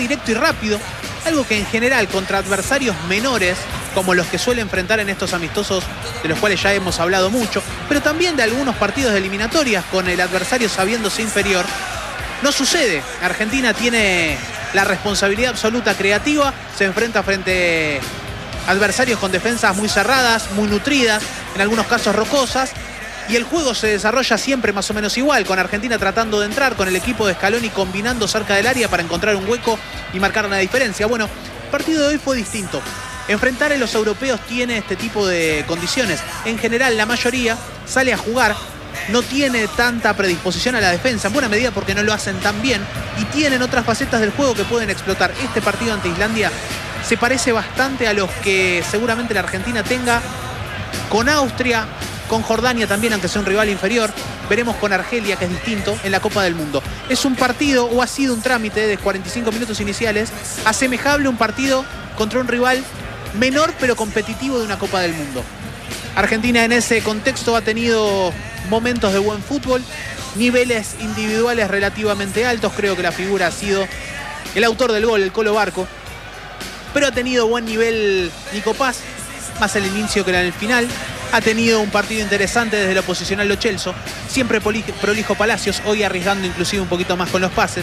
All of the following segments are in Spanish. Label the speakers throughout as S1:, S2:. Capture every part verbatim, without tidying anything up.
S1: directo y rápido, algo que en general contra adversarios menores, como los que suele enfrentar en estos amistosos de los cuales ya hemos hablado mucho, pero también de algunos partidos de eliminatorias con el adversario sabiéndose inferior, no sucede. Argentina tiene la responsabilidad absoluta creativa, se enfrenta frente a adversarios con defensas muy cerradas, muy nutridas, en algunos casos rocosas, y el juego se desarrolla siempre más o menos igual, con Argentina tratando de entrar, con el equipo de Scaloni combinando cerca del área para encontrar un hueco y marcar una diferencia. Bueno, el partido de hoy fue distinto. Enfrentar a los europeos tiene este tipo de condiciones. En general, la mayoría sale a jugar, no tiene tanta predisposición a la defensa, en buena medida porque no lo hacen tan bien, y tienen otras facetas del juego que pueden explotar. Este partido ante Islandia se parece bastante a los que seguramente la Argentina tenga con Austria, con Jordania también, aunque sea un rival inferior. Veremos con Argelia, que es distinto, en la Copa del Mundo. Es un partido, o ha sido un trámite de cuarenta y cinco minutos iniciales, asemejable a un partido contra un rival menor pero competitivo de una Copa del Mundo. Argentina en ese contexto ha tenido momentos de buen fútbol, niveles individuales relativamente altos. Creo que la figura ha sido el autor del gol, el Colo Barco, pero ha tenido buen nivel Nico Paz, más el inicio que en el final. Ha tenido un partido interesante desde lo posicional Lo Celso, siempre prolijo Palacios, hoy arriesgando inclusive un poquito más con los pases.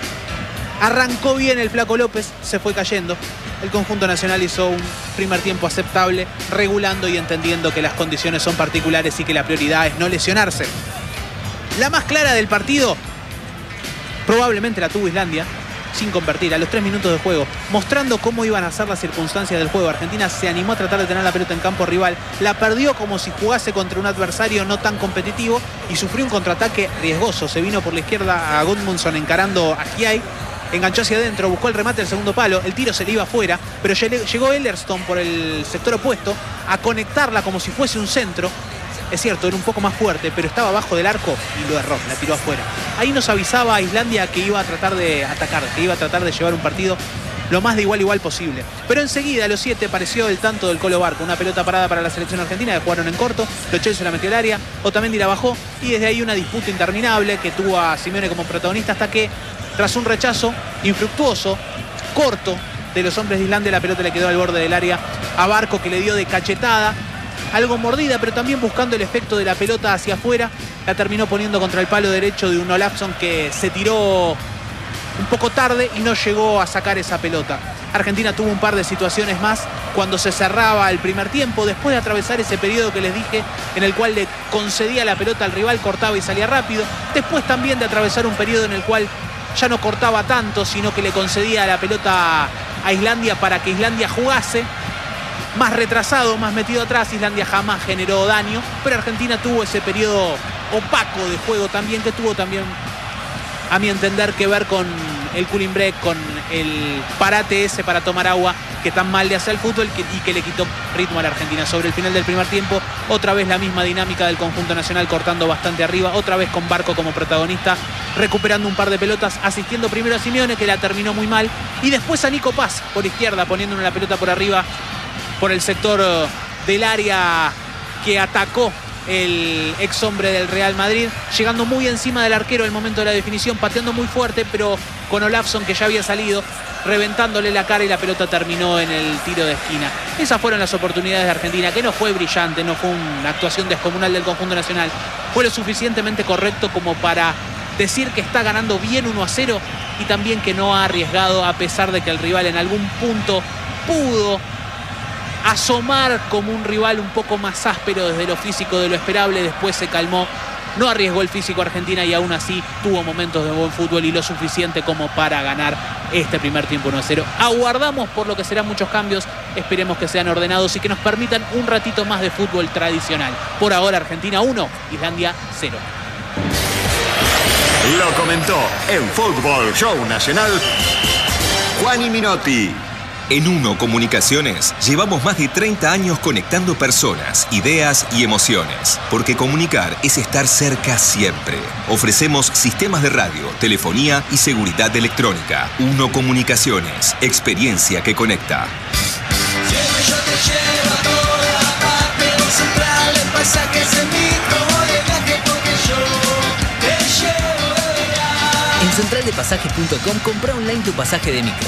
S1: Arrancó bien el Flaco López, se fue cayendo. El conjunto nacional hizo un primer tiempo aceptable, regulando y entendiendo que las condiciones son particulares y que la prioridad es no lesionarse. La más clara del partido probablemente la tuvo Islandia, sin convertir, a los tres minutos de juego, mostrando cómo iban a ser las circunstancias del juego. Argentina se animó a tratar de tener la pelota en campo rival, la perdió como si jugase contra un adversario no tan competitivo y sufrió un contraataque riesgoso. Se vino por la izquierda a Gudmundsson encarando a Kiai, enganchó hacia adentro, buscó el remate del segundo palo, el tiro se le iba afuera, pero llegó Ellerston por el sector opuesto a conectarla como si fuese un centro. Es cierto, era un poco más fuerte, pero estaba abajo del arco y lo erró, la tiró afuera. Ahí nos avisaba a Islandia que iba a tratar de atacar, que iba a tratar de llevar un partido lo más de igual igual posible. Pero enseguida, a los siete, apareció el tanto del Colo Barco. Una pelota parada para la selección argentina, que jugaron en corto. Lo Celso la metió al área, Otamendi la bajó, y desde ahí una disputa interminable que tuvo a Simeone como protagonista, hasta que, tras un rechazo infructuoso, corto, de los hombres de Islandia, la pelota le quedó al borde del área a Barco, que le dio de cachetada, algo mordida, pero también buscando el efecto de la pelota hacia afuera. La terminó poniendo contra el palo derecho de un Olafsson que se tiró un poco tarde y no llegó a sacar esa pelota. Argentina tuvo un par de situaciones más cuando se cerraba el primer tiempo, después de atravesar ese periodo que les dije, en el cual le concedía la pelota al rival, cortaba y salía rápido. Después también de atravesar un periodo en el cual ya no cortaba tanto, sino que le concedía la pelota a Islandia para que Islandia jugase. Más retrasado, más metido atrás, Islandia jamás generó daño, pero Argentina tuvo ese periodo opaco de juego también, que tuvo también, a mi entender, que ver con el cooling break, con el parate ese para tomar agua que tan mal le hace al fútbol y que le quitó ritmo a la Argentina. Sobre el final del primer tiempo, otra vez la misma dinámica del conjunto nacional, cortando bastante arriba, otra vez con Barco como protagonista, recuperando un par de pelotas, asistiendo primero a Simeone, que la terminó muy mal, y después a Nico Paz por izquierda, poniéndole la pelota por arriba, por el sector del área que atacó el ex hombre del Real Madrid, llegando muy encima del arquero al momento de la definición, pateando muy fuerte, pero con Olafsson, que ya había salido, reventándole la cara, y la pelota terminó en el tiro de esquina. Esas fueron las oportunidades de Argentina, que no fue brillante, no fue una actuación descomunal del conjunto nacional, fue lo suficientemente correcto como para decir que está ganando bien uno a cero, y también que no ha arriesgado, a pesar de que el rival en algún punto pudo asomar como un rival un poco más áspero desde lo físico de lo esperable. Después se calmó, no arriesgó el físico Argentina, y aún así tuvo momentos de buen fútbol y lo suficiente como para ganar este primer tiempo uno a cero. Aguardamos por lo que serán muchos cambios, esperemos que sean ordenados y que nos permitan un ratito más de fútbol tradicional. Por ahora, Argentina uno, Islandia cero.
S2: Lo comentó en Fútbol Show Nacional Juani Minotti.
S3: En Uno Comunicaciones llevamos más de treinta años conectando personas, ideas y emociones. Porque comunicar es estar cerca siempre. Ofrecemos sistemas de radio, telefonía y seguridad electrónica. Uno Comunicaciones, experiencia que conecta.
S4: Yo te llevo a toda parte, en Central, en pasajes, en micro, voy de viaje porque yo te llevo de verano.
S5: En central de pasajes punto com compra online tu pasaje de micro.